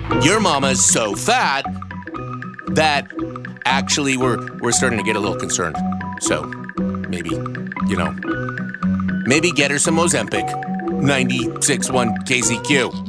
Your mama's so fat that actually we're starting to get a little concerned. So maybe, maybe get her some Ozempic. 96.1 KCQ.